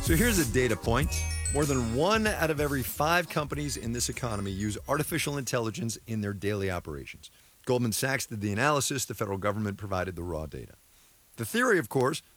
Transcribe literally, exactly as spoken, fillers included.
So here's a data point. More than one out of every five companies in this economy use artificial intelligence in their daily operations. Goldman Sachs did the analysis. The federal government provided the raw data. The theory, of course,